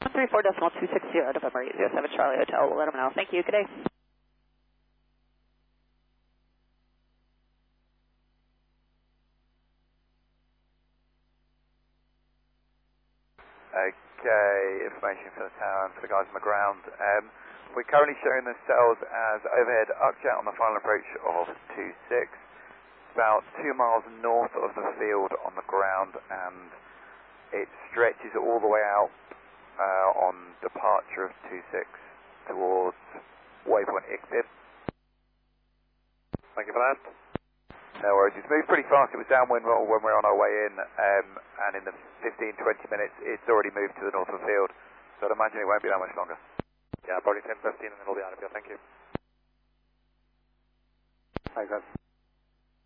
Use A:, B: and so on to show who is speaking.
A: 134.260 November 807 Charlie Hotel. We'll let them know. Thank you. Good day.
B: Okay, information for the tower and for the guys on the ground. We're currently showing the cells as overhead upjet on the final approach of 26. About 2 miles north of the field on the ground, and it stretches all the way out on departure of 26 towards waypoint Ixib.
C: Thank you for that.
B: No worries, it's moved pretty fast. It was downwind when we were on our way in, and in the 15-20 minutes it's already moved to the north of the field, so I'd imagine it won't be that much longer.
C: Yeah, probably 10-15 and then we'll be out of here. Thank you.
B: Thanks, guys.